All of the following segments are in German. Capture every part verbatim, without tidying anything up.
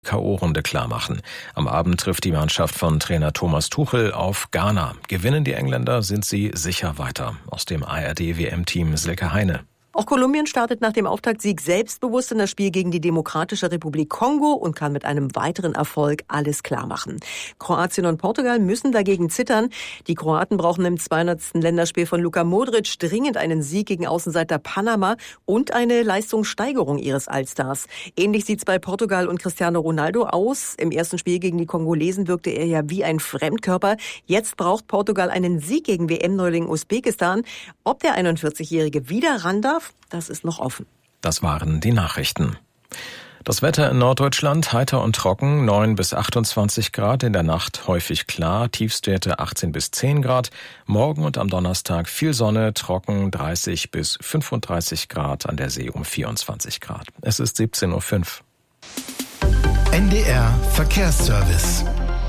K O-Runde klarmachen. Am Abend trifft die Mannschaft von Trainer Thomas Tuchel auf Ghana. Gewinnen die Engländer, sind sie sicher weiter. Aus dem A R D-W M-Team Silke Heine. Auch Kolumbien startet nach dem Auftaktsieg selbstbewusst in das Spiel gegen die Demokratische Republik Kongo und kann mit einem weiteren Erfolg alles klar machen. Kroatien und Portugal müssen dagegen zittern. Die Kroaten brauchen im zweihundertsten Länderspiel von Luka Modric dringend einen Sieg gegen Außenseiter Panama und eine Leistungssteigerung ihres Allstars. Ähnlich sieht's bei Portugal und Cristiano Ronaldo aus. Im ersten Spiel gegen die Kongolesen wirkte er ja wie ein Fremdkörper. Jetzt braucht Portugal einen Sieg gegen W M-Neuling Usbekistan. Ob der einundvierzigjährige wieder ran darf, das ist noch offen. Das waren die Nachrichten. Das Wetter in Norddeutschland heiter und trocken, neun bis achtundzwanzig Grad, in der Nacht häufig klar, Tiefstwerte achtzehn bis zehn Grad. Morgen und am Donnerstag viel Sonne, trocken, dreißig bis fünfunddreißig Grad, an der See um vierundzwanzig Grad. Es ist siebzehn Uhr fünf. N D R Verkehrsservice.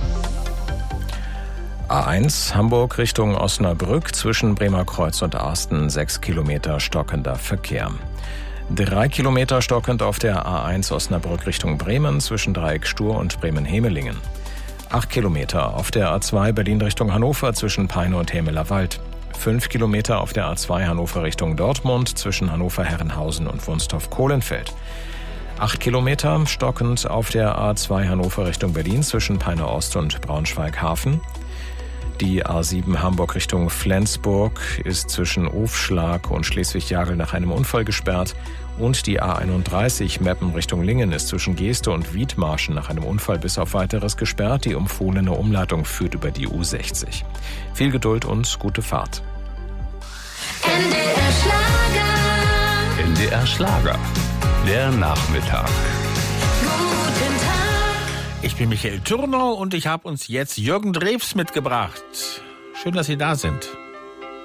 A eins Hamburg Richtung Osnabrück, zwischen Bremerkreuz und Arsten sechs Kilometer stockender Verkehr. Drei Kilometer stockend auf der A eins Osnabrück Richtung Bremen, zwischen Dreieck Stur und Bremen-Hemelingen. Acht Kilometer auf der A zwei Berlin Richtung Hannover, zwischen Peine und Hemeler Wald. Fünf Kilometer auf der A zwei Hannover Richtung Dortmund, zwischen Hannover-Herrenhausen und Wunstorf-Kohlenfeld. Acht Kilometer stockend auf der A zwei Hannover Richtung Berlin, zwischen Peine Ost und Braunschweig-Hafen. Die A sieben Hamburg Richtung Flensburg ist zwischen Ofschlag und Schleswig-Jagel nach einem Unfall gesperrt. Und die A einunddreißig Meppen Richtung Lingen ist zwischen Geeste und Wiedmarschen nach einem Unfall bis auf Weiteres gesperrt. Die empfohlene Umleitung führt über die U sechzig. Viel Geduld und gute Fahrt. N D R Schlager. N D R Schlager. Der Nachmittag. Guten Tag. Ich bin Michael Thürner und ich habe uns jetzt Jürgen Drews mitgebracht. Schön, dass Sie da sind.